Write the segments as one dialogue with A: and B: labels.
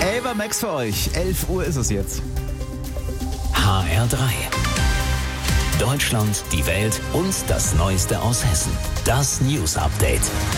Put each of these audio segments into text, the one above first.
A: Ava Max für euch. 11 Uhr ist es jetzt.
B: HR3. Deutschland, die Welt und das Neueste aus Hessen. Das News Update.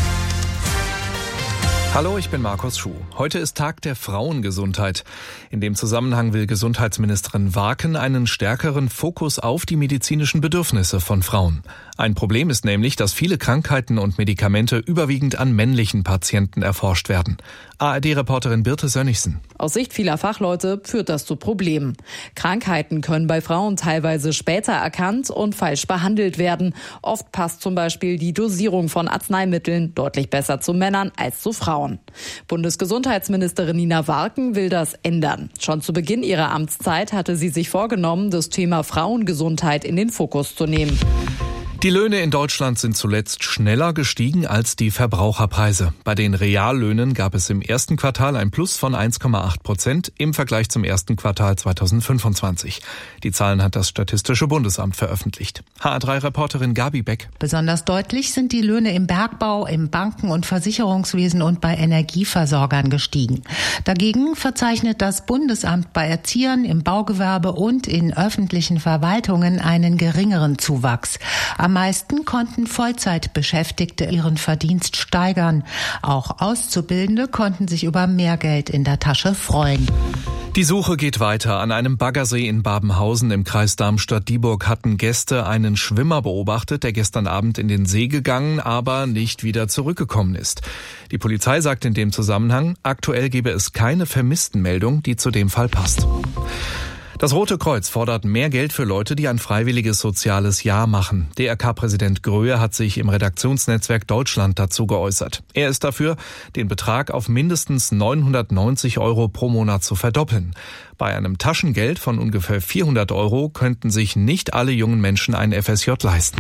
C: Hallo, ich bin Markus Schuh. Heute ist Tag der Frauengesundheit. In dem Zusammenhang will Gesundheitsministerin Warken einen stärkeren Fokus auf die medizinischen Bedürfnisse von Frauen. Ein Problem ist nämlich, dass viele Krankheiten und Medikamente überwiegend an männlichen Patienten erforscht werden. ARD-Reporterin Birte Sönnigsen.
D: Aus Sicht vieler Fachleute führt das zu Problemen. Krankheiten können bei Frauen teilweise später erkannt und falsch behandelt werden. Oft passt zum Beispiel die Dosierung von Arzneimitteln deutlich besser zu Männern als zu Frauen. Bundesgesundheitsministerin Nina Warken will das ändern. Schon zu Beginn ihrer Amtszeit hatte sie sich vorgenommen, das Thema Frauengesundheit in den Fokus zu nehmen.
C: Die Löhne in Deutschland sind zuletzt schneller gestiegen als die Verbraucherpreise. Bei den Reallöhnen gab es im ersten Quartal ein Plus von 1,8% im Vergleich zum ersten Quartal 2025. Die Zahlen hat das Statistische Bundesamt veröffentlicht. HR3-Reporterin Gabi Beck.
E: Besonders deutlich sind die Löhne im Bergbau, im Banken- und Versicherungswesen und bei Energieversorgern gestiegen. Dagegen verzeichnet das Bundesamt bei Erziehern, im Baugewerbe und in öffentlichen Verwaltungen einen geringeren Zuwachs. Am meisten konnten Vollzeitbeschäftigte ihren Verdienst steigern. Auch Auszubildende konnten sich über mehr Geld in der Tasche freuen.
C: Die Suche geht weiter. An einem Baggersee in Babenhausen im Kreis Darmstadt-Dieburg hatten Gäste einen Schwimmer beobachtet, der gestern Abend in den See gegangen, aber nicht wieder zurückgekommen ist. Die Polizei sagt in dem Zusammenhang, aktuell gebe es keine Vermisstenmeldung, die zu dem Fall passt. Das Rote Kreuz fordert mehr Geld für Leute, die ein freiwilliges soziales Jahr machen. DRK-Präsident Gröhe hat sich im Redaktionsnetzwerk Deutschland dazu geäußert. Er ist dafür, den Betrag auf mindestens 990 € pro Monat zu verdoppeln. Bei einem Taschengeld von ungefähr 400 € könnten sich nicht alle jungen Menschen ein FSJ leisten.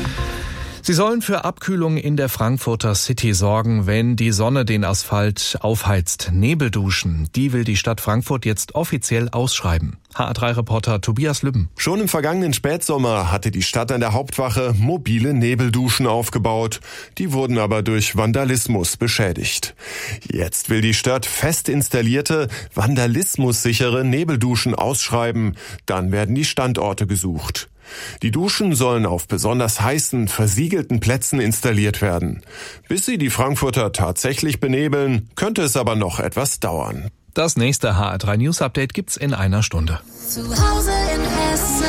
C: Sie sollen für Abkühlung in der Frankfurter City sorgen, wenn die Sonne den Asphalt aufheizt. Nebelduschen, die will die Stadt Frankfurt jetzt offiziell ausschreiben. HR3-Reporter Tobias Lübben.
F: Schon im vergangenen Spätsommer hatte die Stadt an der Hauptwache mobile Nebelduschen aufgebaut. Die wurden aber durch Vandalismus beschädigt. Jetzt will die Stadt fest installierte, vandalismussichere Nebelduschen ausschreiben. Dann werden die Standorte gesucht. Die Duschen sollen auf besonders heißen, versiegelten Plätzen installiert werden. Bis sie die Frankfurter tatsächlich benebeln, könnte es aber noch etwas dauern.
C: Das nächste HR3 News Update gibt's in einer Stunde.
G: Zu Hause in Hessen.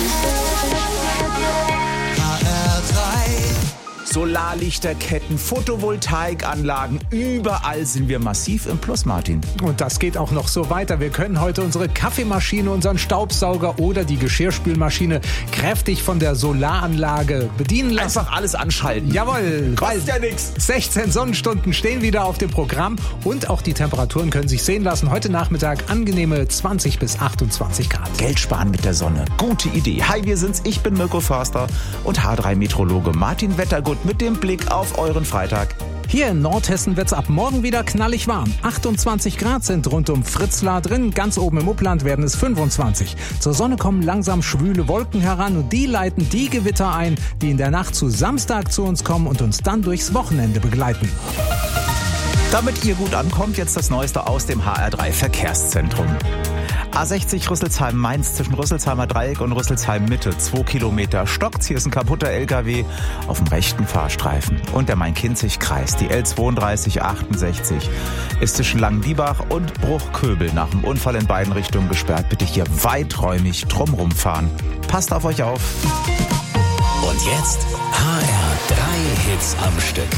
A: Solarlichterketten, Photovoltaikanlagen, überall sind wir massiv im Plus, Martin.
H: Und das geht auch noch so weiter. Wir können heute unsere Kaffeemaschine, unseren Staubsauger oder die Geschirrspülmaschine kräftig von der Solaranlage bedienen lassen.
A: Einfach alles anschalten.
H: Jawohl.
A: Kostet ja nichts.
H: 16 Sonnenstunden stehen wieder auf dem Programm und auch die Temperaturen können sich sehen lassen. Heute Nachmittag angenehme 20 bis 28 Grad.
A: Geld sparen mit der Sonne. Gute Idee. Hi, wir sind's. Ich bin Mirko Förster und H3-Meteorologe Martin Wettergut mit dem Blick auf euren Freitag.
H: Hier in Nordhessen wird's ab morgen wieder knallig warm. 28 Grad sind rund um Fritzlar drin. Ganz oben im Upland werden es 25. Zur Sonne kommen langsam schwüle Wolken heran und die leiten die Gewitter ein, die in der Nacht zu Samstag zu uns kommen und uns dann durchs Wochenende begleiten.
A: Damit ihr gut ankommt, jetzt das Neueste aus dem HR3 Verkehrszentrum. A60 Rüsselsheim-Mainz zwischen Rüsselsheimer Dreieck und Rüsselsheim Mitte. 2 Kilometer stockt's. Hier ist ein kaputter LKW auf dem rechten Fahrstreifen. Und der Main-Kinzig-Kreis, die L3268, ist zwischen Langendiebach und Bruchköbel nach dem Unfall in beiden Richtungen gesperrt. Bitte hier weiträumig drumrum fahren. Passt auf euch auf.
B: Und jetzt HR3 Hits am Stück.